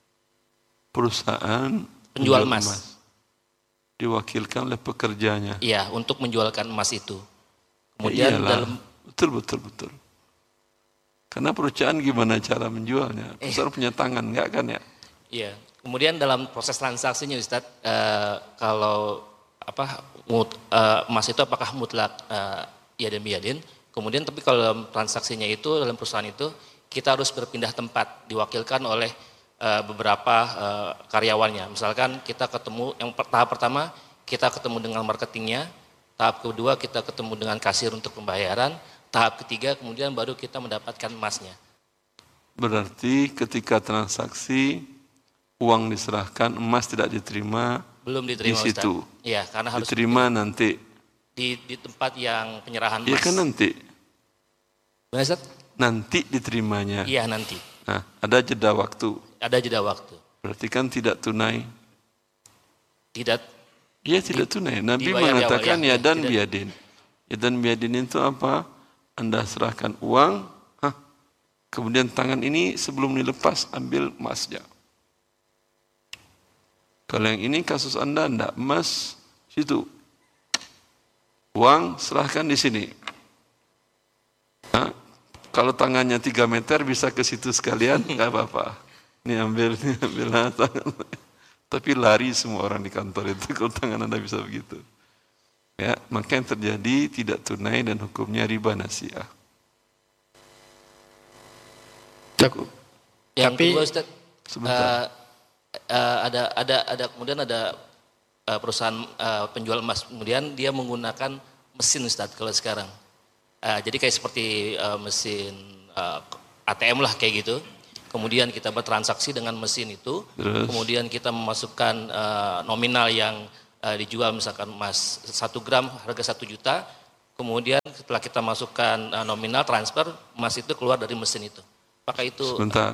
perusahaan penjual emas. emas diwakilkan oleh pekerjanya, iya, untuk menjualkan emas itu. ya Kemudian iyalah, dalam betul betul betul. Karena perusahaan gimana cara menjualnya? Perusahaan eh. punya tangan, enggak kan ya? Iya. Kemudian dalam proses transaksinya, Ustaz, uh, kalau apa mut, uh, emas itu apakah mutlak uh, yadin biyadin? Kemudian tapi kalau dalam transaksinya itu, dalam perusahaan itu, kita harus berpindah tempat, diwakilkan oleh uh, beberapa uh, karyawannya. Misalkan kita ketemu, yang tahap pertama kita ketemu dengan marketingnya, tahap kedua kita ketemu dengan kasir untuk pembayaran, tahap ketiga kemudian baru kita mendapatkan emasnya. Berarti ketika transaksi uang diserahkan, emas tidak diterima, belum diterima di situ. Iya, karena harus diterima di, nanti di di tempat yang penyerahan emas. Iya kan nanti. Benar, Ustaz? Nanti diterimanya. Iya, nanti. Nah, ada jeda waktu. Ada jeda waktu. Berarti kan tidak tunai. Tidak. Iya, tidak tunai. Nabi mengatakan ya, yadan biyadin. Yadan biyadin itu apa? Anda serahkan uang, hah, kemudian tangan ini sebelum dilepas ambil emasnya. Kalau yang ini kasus Anda, Anda emas situ. Uang serahkan di sini. Nah, kalau tangannya tiga meter bisa ke situ sekalian, nggak apa-apa. Ini ambil, ini ambil nah, tangan. Tapi lari semua orang di kantor itu kalau tangan Anda bisa begitu. Ya, maka yang terjadi tidak tunai dan hukumnya riba nasiah. Cukup. Yang Tapi, kedua, Ustaz, sebentar. Uh, uh, ada ada ada kemudian ada uh, perusahaan uh, penjual emas, kemudian dia menggunakan mesin, Ustaz, kalau sekarang. Uh, jadi kayak seperti uh, mesin uh, A T M lah kayak gitu. Kemudian kita bertransaksi dengan mesin itu. Terus? Kemudian kita memasukkan uh, nominal yang uh, dijual misalkan emas satu gram harga satu juta, kemudian setelah kita masukkan uh, nominal transfer, emas itu keluar dari mesin itu. Apakah itu? Sebentar.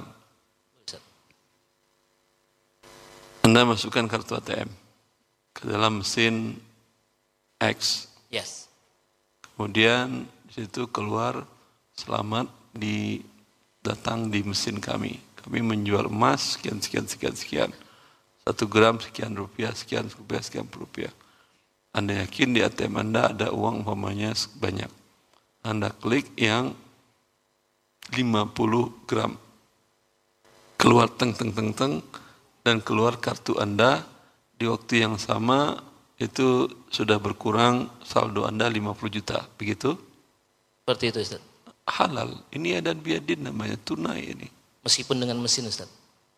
Anda masukkan kartu A T M ke dalam mesin X. Yes. Kemudian di situ keluar selamat di datang di mesin kami. Kami menjual emas sekian sekian sekian sekian. Satu gram sekian rupiah, sekian rupiah, sekian rupiah. Anda yakin di A T M Anda ada uang umpamanya banyak. Anda klik yang lima puluh gram. Keluar teng teng teng teng dan keluar kartu Anda di waktu yang sama itu sudah berkurang saldo Anda lima puluh juta, begitu? Seperti itu Ustaz. Halal, ini ada biadin namanya, tunai ini. Meskipun dengan mesin Ustaz.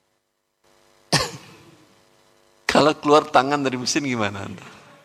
Kalau keluar tangan dari mesin gimana Anda?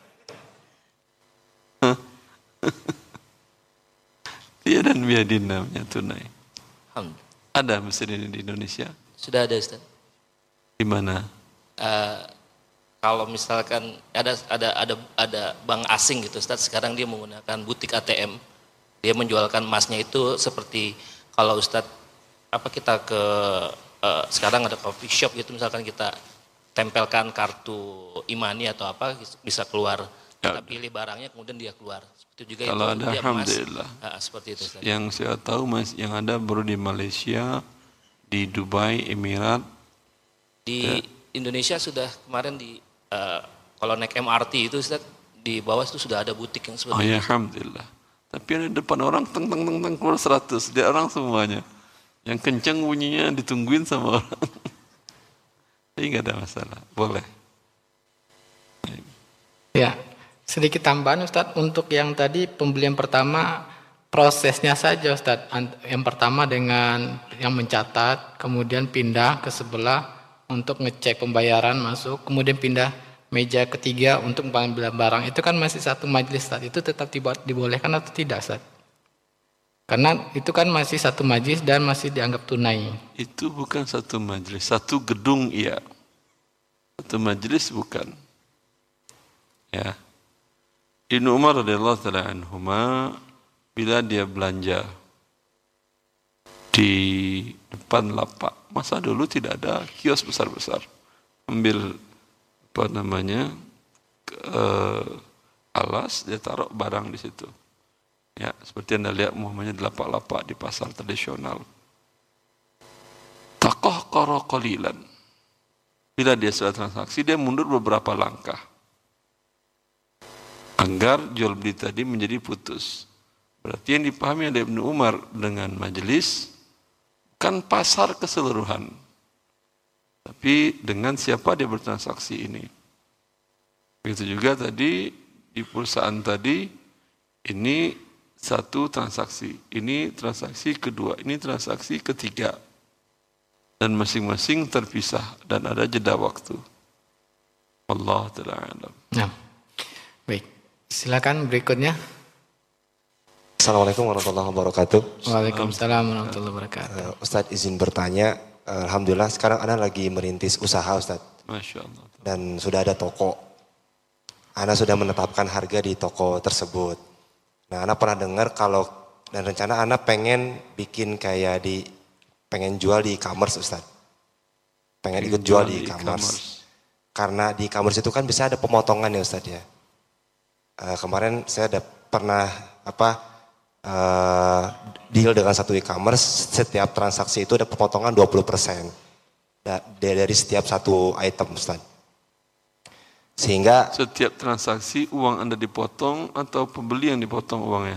Iya dan biadin namanya tunai. Alhamdulillah. Ada mesin ini di Indonesia? Sudah ada Ustaz. Di mana? Uh, kalau misalkan ada ada ada ada bank asing gitu Ustaz, sekarang dia menggunakan butik A T M. Dia menjualkan emasnya itu seperti kalau Ustaz apa kita ke uh, sekarang ada coffee shop gitu, misalkan kita tempelkan kartu imani atau apa bisa keluar. Kita Ya. pilih barangnya kemudian dia keluar. Seperti juga Kalau itu ada, dia emas. alhamdulillah. Uh, seperti itu Ustaz. Yang saya tahu mas, yang ada baru di Malaysia, di Dubai, Emirat. Di Ya. Indonesia sudah kemarin di uh, kalau naik M R T itu Ustaz, di bawah itu sudah ada butik yang seperti Oh ya, itu. alhamdulillah. Tapi ada depan orang teng teng teng teng keluar seratus, dia orang semuanya. Yang kencang bunyinya ditungguin sama orang. Jadi nggak ada masalah, boleh. Ya, sedikit tambahan Ustadz, untuk yang tadi pembelian pertama, prosesnya saja Ustadz. Yang pertama dengan yang mencatat, kemudian pindah ke sebelah untuk ngecek pembayaran masuk, kemudian pindah meja ketiga untuk mengambil barang. Itu kan masih satu majelis Ustadz, itu tetap dibolehkan atau tidak Ustadz? Karena itu kan masih satu majelis dan masih dianggap tunai. Itu bukan satu majelis, satu gedung iya. Satu majelis bukan. Ya. Ibnu Umar radhiyallahu taala anhuma bila dia belanja di depan lapak, masa dulu tidak ada kios besar-besar. Ambil apa namanya? Uh, alas, dia taruh barang di situ. Ya, seperti Anda lihat muhammadnya di lapak-lapak di pasar tradisional. Taqahqara qalilan. Bila dia sudah transaksi, dia mundur beberapa langkah. Agar jual beli tadi menjadi putus. Berarti yang dipahami oleh Ibnu Umar dengan majelis bukan pasar keseluruhan. Tapi dengan siapa dia bertransaksi ini. Begitu juga tadi di perusahaan tadi, ini satu transaksi, ini transaksi kedua, ini transaksi ketiga. Dan masing-masing terpisah dan ada jeda waktu. Allah Ta'ala alam. Nah, baik. Silakan berikutnya. Assalamualaikum warahmatullahi wabarakatuh. Waalaikumsalam warahmatullahi wabarakatuh. Uh, Ustadz izin bertanya, uh, Alhamdulillah sekarang Ana lagi merintis usaha Ustadz. Masya Allah. Dan sudah ada toko. Ana sudah menetapkan harga di toko tersebut. Nah Ana pernah dengar kalau, dan rencana Ana pengen bikin kayak di, pengen jual di e-commerce Ustadz. Pengen ikut jual di e-commerce. Karena di e-commerce itu kan bisa ada pemotongan ya Ustadz ya. Uh, kemarin saya ada pernah apa uh, deal dengan satu e-commerce, setiap transaksi itu ada pemotongan dua puluh persen dari setiap satu item Ustaz. Sehingga setiap transaksi uang Anda dipotong atau pembeli yang dipotong uangnya?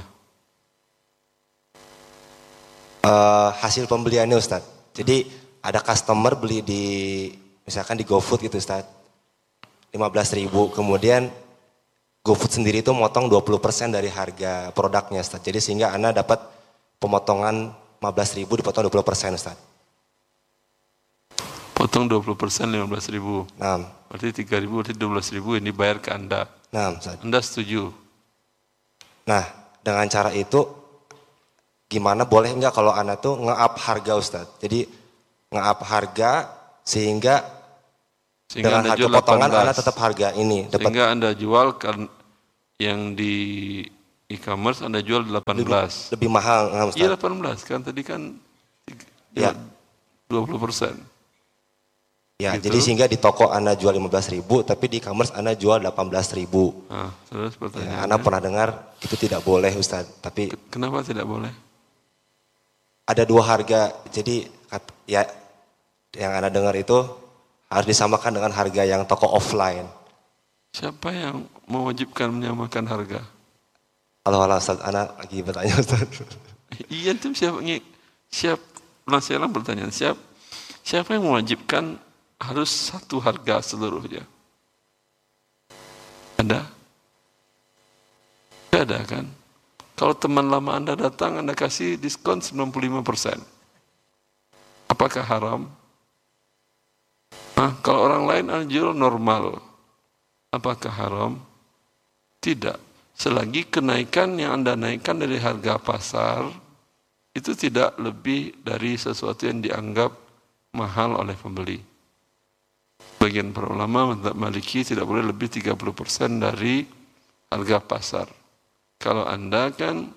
Uh, hasil pembeliannya Ustaz. Jadi ada customer beli di misalkan di GoFood gitu Ustaz, lima belas ribu, kemudian GoFood sendiri itu motong dua puluh persen dari harga produknya Ustaz. Jadi sehingga Anda dapat pemotongan lima belas ribu dipotong dua puluh persen Ustaz. Potong dua puluh persen lima belas ribu. Nah, berarti tiga ribu, berarti dua belas ribu ini dibayar ke Anda. Nah, Ustaz. Anda setuju? Nah, dengan cara itu gimana, boleh nggak kalau Anda tuh nge-up harga Ustaz? Jadi nge-up harga sehingga Sehingga dengan Anda harga jual potongan delapan belas. Anda tetap harga ini. Dapat Sehingga Anda jual kan yang di e-commerce Anda jual delapan belas. lebih, lebih mahal, nggak, Ustaz? Iya delapan belas kan tadi kan Ya. dua puluh persen. Ya, Gitu. jadi sehingga di toko Anda jual lima belas ribu, tapi di e-commerce Anda jual delapan belas ribu. Nah, terus Ya, pertanyaannya. Anda pernah dengar itu tidak boleh, Ustaz. Tapi Kenapa tidak boleh? ada dua harga. Jadi kat- ya yang Anda dengar itu harus disamakan dengan harga yang toko offline. Siapa yang mewajibkan menyamakan harga? Halo, halo Ustaz, Anda lagi bertanya Ustaz. Iya itu siapa siap masih ulang pertanyaan siap siapa yang mewajibkan harus satu harga seluruhnya? Ada? Tidak ada kan? Kalau teman lama Anda datang, Anda kasih diskon sembilan puluh lima persen. Apakah haram? Nah, kalau orang lain Anda jual normal, apakah haram? Tidak. Selagi kenaikan yang Anda naikkan dari harga pasar, itu tidak lebih dari sesuatu yang dianggap mahal oleh pembeli. Bagian para ulama mazhab Maliki tidak boleh lebih tiga puluh persen dari harga pasar. Kalau Anda kan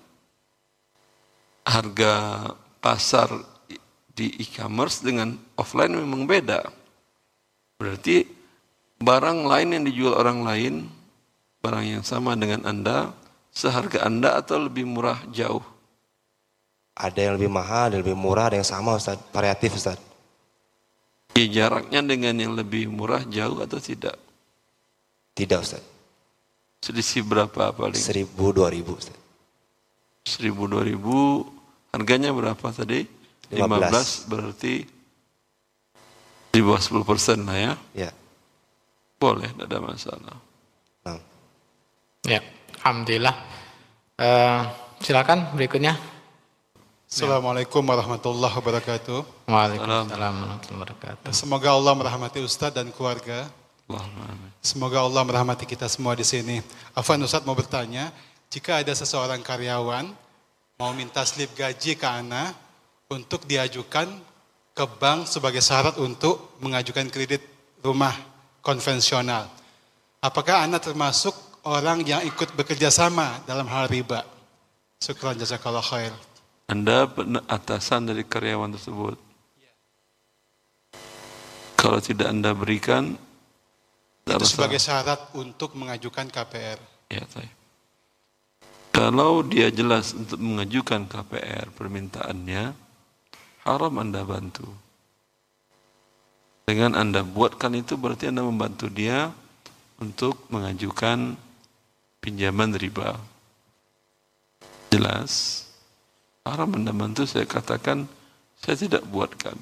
harga pasar di e-commerce dengan offline memang beda. Berarti barang lain yang dijual orang lain, barang yang sama dengan Anda, seharga Anda atau lebih murah jauh? Ada yang lebih mahal, ada yang lebih murah, ada yang sama Ustaz, variatif Ustaz. Ya, jaraknya dengan yang lebih murah jauh atau tidak? Tidak Ustaz. Selisih berapa paling? Seribu, dua ribu Ustaz. Seribu, dua ribu, harganya berapa tadi? lima belas. lima belas berarti di bawah sepuluh persen lah ya? Ya. Boleh, tidak ada masalah. Nah. Ya, alhamdulillah. Eh, silakan berikutnya. Assalamualaikum warahmatullahi wabarakatuh. Waalaikumsalam warahmatullahi wabarakatuh. Semoga Allah merahmati Ustadz dan keluarga. Allahumma amin. Semoga Allah merahmati kita semua di sini. Afwan Ustadz mau bertanya, jika ada seseorang karyawan mau minta slip gaji ke Ana untuk diajukan ke bank sebagai syarat untuk mengajukan kredit rumah konvensional, apakah Ana termasuk orang yang ikut bekerja sama dalam hal riba? Syukran jazakallah khair. Anda atasan dari karyawan tersebut. Kalau tidak Anda berikan, Itu sebagai syarat untuk mengajukan K P R. Ya, baik. Kalau dia jelas untuk mengajukan K P R permintaannya, haram Anda bantu. Dengan Anda buatkan itu berarti Anda membantu dia untuk mengajukan pinjaman riba. Jelas. Haram Anda bantu, saya katakan, saya tidak buatkan.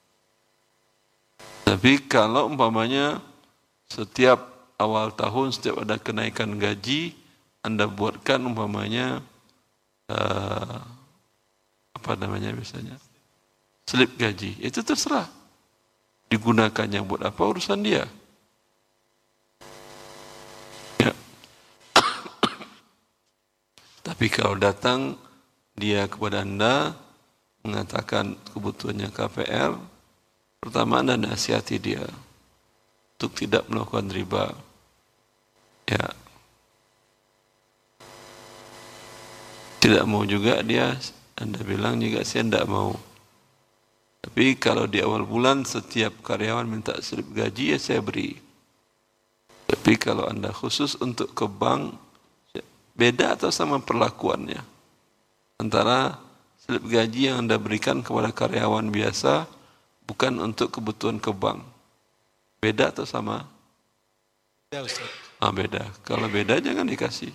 Tapi kalau umpamanya setiap awal tahun, setiap ada kenaikan gaji, Anda buatkan umpamanya, uh, apa namanya biasanya, slip gaji, itu terserah. Digunakannya buat apa, urusan dia. Ya. Tapi kalau datang, dia kepada Anda mengatakan kebutuhannya K P R, pertama Anda nasihati dia untuk tidak melakukan riba. Ya. Tidak mau juga dia, Anda bilang juga saya tidak mau. Tapi kalau di awal bulan setiap karyawan minta slip gaji, ya saya beri. Tapi kalau Anda khusus untuk ke bank, beda atau sama perlakuannya? Antara slip gaji yang Anda berikan kepada karyawan biasa bukan untuk kebutuhan ke bank. Beda atau sama? Ya Ustaz. Ah, beda. Kalau beda jangan dikasih.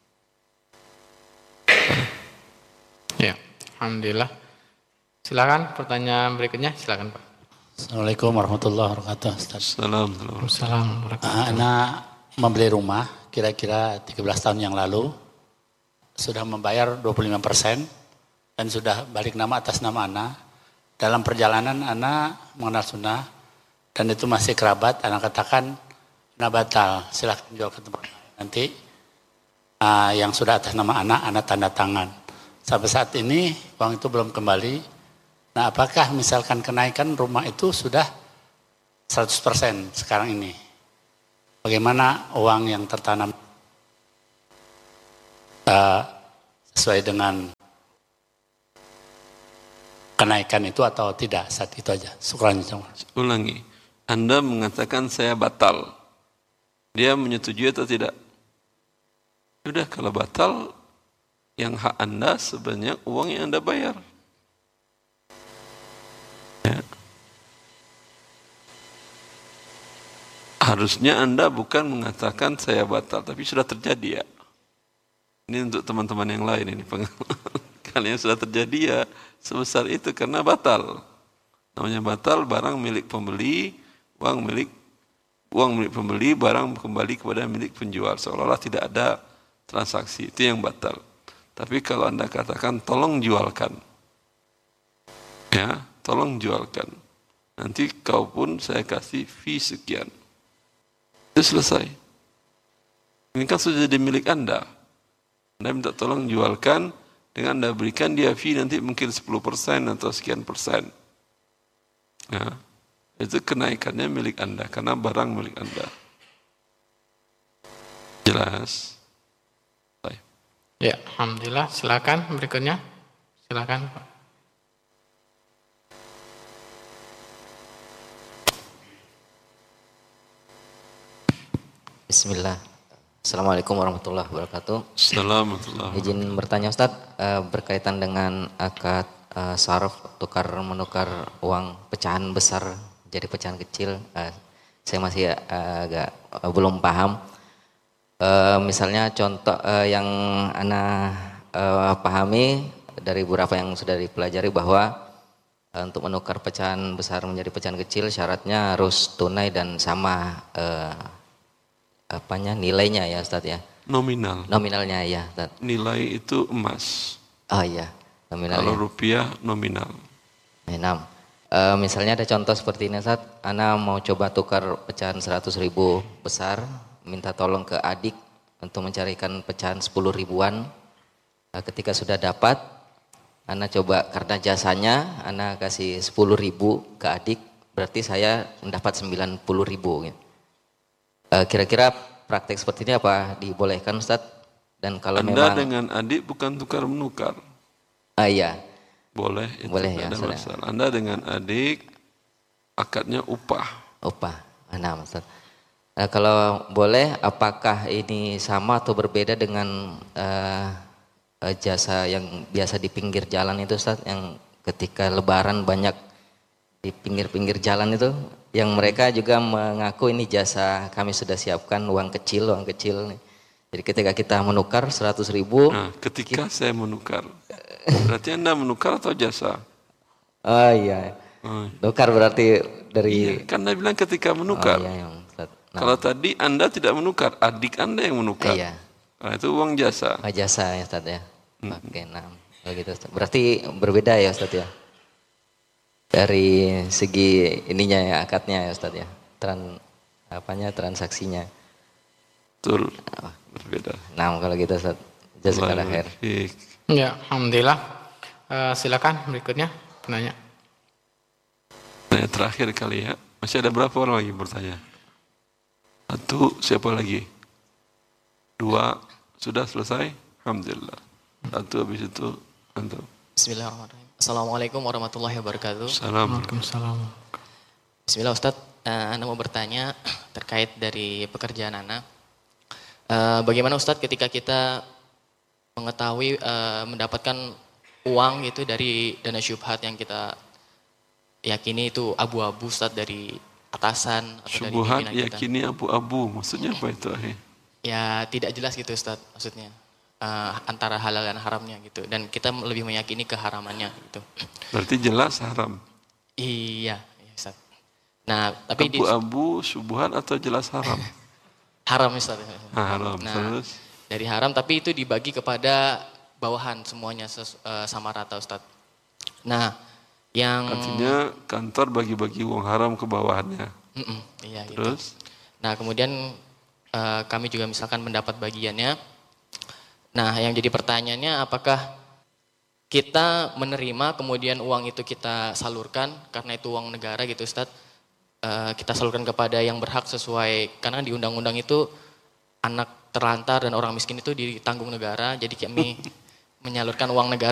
Ya, alhamdulillah. Silakan pertanyaan berikutnya, silakan Pak. Assalamualaikum warahmatullahi wabarakatuh. Ustaz. Assalamualaikum. Assalamualaikum. Ah, Anak membeli rumah kira-kira tiga belas tahun yang lalu. Sudah membayar dua puluh lima persen dan sudah balik nama atas nama Ana. Dalam perjalanan Ana mengenal sunnah dan itu masih kerabat. Ana katakan Ana batal, silahkan jual ke tempat lain. Nanti uh, yang sudah atas nama Ana, Ana tanda tangan. Sampai saat ini uang itu belum kembali. Nah, apakah misalkan kenaikan rumah itu sudah seratus persen sekarang ini. Bagaimana uang yang tertanam uh, sesuai dengan kenaikan itu atau tidak saat itu aja. Syukran. Ulangi. Anda mengatakan saya batal. Dia menyetujui atau tidak? Sudah, kalau batal, yang hak Anda sebanyak uang yang Anda bayar. Ya. Harusnya Anda bukan mengatakan saya batal, tapi sudah terjadi ya. Ini untuk teman-teman yang lain ini. Kalau yang sudah terjadi ya sebesar itu karena batal. Namanya batal, barang milik pembeli, uang milik uang milik pembeli, barang kembali kepada milik penjual. Seolah-olah tidak ada transaksi, itu yang batal. Tapi kalau Anda katakan tolong jualkan, ya tolong jualkan. Nanti kau pun saya kasih fee sekian. Itu selesai. Ini kan sudah jadi milik Anda. Anda minta tolong jualkan, dengan Anda berikan dia fee nanti mungkin sepuluh persen atau sekian persen. Ya, itu kenaikannya milik Anda, karena barang milik Anda. Jelas? Baik. Ya, alhamdulillah. Silakan berikutnya. Silakan, Pak. Bismillah. Assalamualaikum warahmatullahi wabarakatuh. Assalamualaikum. Izin bertanya Ustadz, uh, berkaitan dengan akad uh, saraf tukar menukar uang pecahan besar jadi pecahan kecil. Uh, saya masih uh, agak uh, belum paham. Uh, misalnya contoh uh, yang ana uh, pahami dari beberapa yang sudah dipelajari bahwa uh, untuk menukar pecahan besar menjadi pecahan kecil syaratnya harus tunai dan sama uh, apanya nilainya ya Ustaz ya? Nominal. Nominalnya ya Ustaz. Nilai itu emas. Oh iya, nominalnya. Kalau rupiah nominal. Enam. E, misalnya ada contoh seperti ini Ustaz, Ana mau coba tukar pecahan seratus ribu besar, minta tolong ke adik untuk mencarikan pecahan sepuluh ribuan. E, ketika sudah dapat, Ana coba karena jasanya, Ana kasih sepuluh ribu ke adik, berarti saya mendapat sembilan puluh ribu. Gitu. Kira-kira praktek seperti ini apa dibolehkan Ustaz? Dan kalau Anda memang dengan adik bukan tukar menukar. Ah iya. Boleh, itu boleh ya. ada masalah. Anda dengan adik akadnya upah. Upah. Nah, Ustaz. Nah, kalau boleh, apakah ini sama atau berbeda dengan uh, jasa yang biasa di pinggir jalan itu Ustaz, yang ketika Lebaran banyak di pinggir-pinggir jalan itu, yang mereka juga mengaku ini jasa kami sudah siapkan uang kecil, uang kecil. Jadi ketika kita menukar seratus ribu. Nah, ketika kita, saya menukar, berarti Anda menukar atau jasa? Oh iya, oh. Tukar berarti dari. Iya, kan Anda bilang ketika menukar. Oh, iya, iya. Nah. Kalau tadi Anda tidak menukar, adik Anda yang menukar. Iya. Nah, itu uang jasa. Oh, jasa ya Ustaz ya. Hmm. Oke, nah, kalau gitu Ustaz. Berarti berbeda ya Ustaz ya. Dari segi ininya ya, akadnya ya Ustaz ya, Tran, apanya transaksinya. Betul, berbeda. Nah kalau gitu Ustaz, jazakallah khair. Ya, alhamdulillah. Uh, silakan berikutnya penanya. Tanya terakhir kali ya. Masih ada berapa orang lagi bertanya? Satu, siapa lagi? Dua, sudah selesai? Alhamdulillah. Satu habis itu antum. Bismillahirrahmanirrahim. Assalamualaikum warahmatullahi wabarakatuh. Assalamualaikum. Bismillah Ustadz, uh, Anda mau bertanya terkait dari pekerjaan Anda. Uh, bagaimana Ustadz ketika kita mengetahui uh, mendapatkan uang gitu dari dana syubhat yang kita yakini itu abu-abu Ustadz dari atasan atau syubhat dari pimpinan kita. Yakini abu-abu, maksudnya apa itu? Ya tidak jelas gitu Ustadz maksudnya. Uh, antara halal dan haramnya gitu, dan kita lebih meyakini keharamannya gitu. Berarti jelas haram. Iya, iya Ustaz. Nah, tapi abu-abu syubhat atau jelas haram? Haram Ustaz. Ah, haram. Nah, terus dari haram tapi itu dibagi kepada bawahan semuanya ses, uh, sama rata Ustaz. Nah, yang artinya kantor bagi-bagi uang haram ke bawahannya. Mm-mm, iya terus gitu. Nah, kemudian uh, kami juga misalkan mendapat bagiannya. Nah, yang jadi pertanyaannya apakah kita menerima kemudian uang itu kita salurkan karena itu uang negara gitu Ustadz. uh, kita salurkan kepada yang berhak sesuai, karena di undang-undang itu anak terlantar dan orang miskin itu ditanggung negara, jadi kami menyalurkan uang negara